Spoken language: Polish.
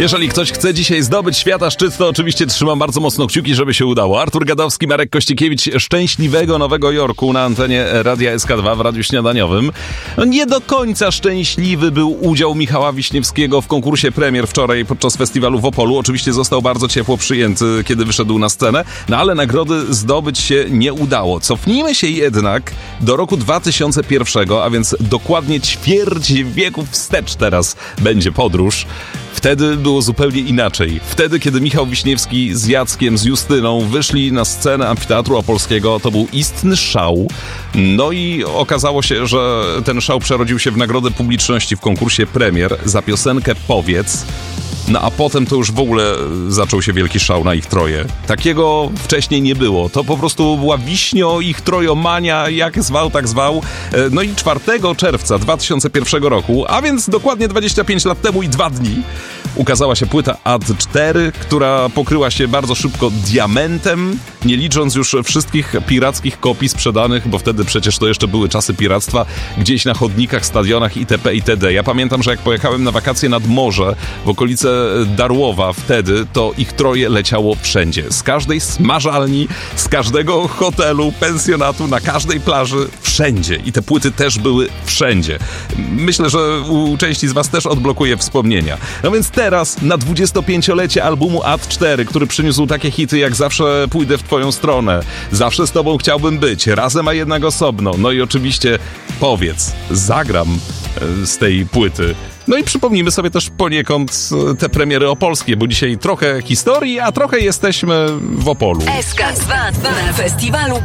Jeżeli ktoś chce dzisiaj zdobyć świata szczyt, to oczywiście trzymam bardzo mocno kciuki, żeby się udało. Artur Gadowski, Marek Kościkiewicz, szczęśliwego Nowego Jorku na antenie Radia SK2 w Radiu Śniadaniowym. No nie do końca szczęśliwy był udział Michała Wiśniewskiego w konkursie premier wczoraj podczas festiwalu w Opolu. Oczywiście został bardzo ciepło przyjęty, kiedy wyszedł na scenę, no ale nagrody zdobyć się nie udało. Cofnijmy się jednak do roku 2001, a więc dokładnie ćwierć wieku wstecz teraz będzie podróż. Wtedy było zupełnie inaczej. Wtedy, kiedy Michał Wiśniewski z Jackiem, z Justyną wyszli na scenę Amfiteatru Opolskiego, to był istny szał. No i okazało się, że ten szał przerodził się w nagrodę publiczności w konkursie premier za piosenkę Powiedz. No a potem to już w ogóle zaczął się wielki szał na ich troje. Takiego wcześniej nie było. To po prostu była wiśnio, ich trojomania, jak zwał, tak zwał. No i 4 czerwca 2001 roku, a więc dokładnie 25 lat temu i 2 dni, ukazała się płyta AD4, która pokryła się bardzo szybko diamentem, nie licząc już wszystkich pirackich kopii sprzedanych, bo wtedy przecież to jeszcze były czasy piractwa, gdzieś na chodnikach, stadionach itp. itd. Ja pamiętam, że jak pojechałem na wakacje nad morze w okolice Darłowa wtedy, to ich troje leciało wszędzie. Z każdej smażalni, z każdego hotelu, pensjonatu, na każdej plaży, wszędzie. I te płyty też były wszędzie. Myślę, że u części z was też odblokuje wspomnienia. No więc teraz na 25-lecie albumu AD4, który przyniósł takie hity jak Zawsze pójdę w twoją stronę, Zawsze z tobą chciałbym być, Razem a jednak osobno, no i oczywiście Powiedz, zagram z tej płyty. No i przypomnijmy sobie też poniekąd te premiery opolskie, bo dzisiaj trochę historii, a trochę jesteśmy w Opolu. SK2 na festiwalu